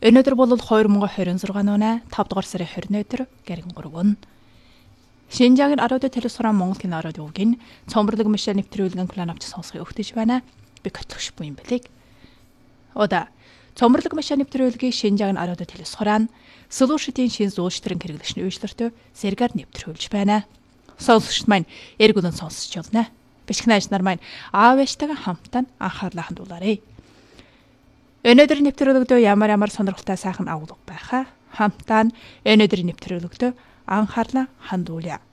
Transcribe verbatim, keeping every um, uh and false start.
Өнөөдөр бол хоёр мың двадцать шесть оны тавд дугаар сарын двадцать гэрэн гурван. Шинжаагийн арууд телевизорын Монгол кино радиогийн цомборлог машин нэвтрүүлгэн план авч сонсохыг өгтөж байна. Би Котлогш буян бэлэг. Ода цомборлог машин нэвтрүүлгийн Шинжаагийн арууд телевизорын Solution-ийн шин зуурштрын хэрэглэгчний үйлчлэртөө сэргээр нэвтрүүлж байна. Сонсогчд маань эргүүлэн сонсож явна. Бичгнэж нар маань аав ээжтэйгээ хамтдаа анхаарлаа хандуулаарай. Өнөөдөр нэвтрүүлэгдөө ямар ямар сонирхолтой сайхан агуулга байхаа хамтдаа өнөөдөр нэвтрүүлэгдөө анхаарлаа хандуулъя.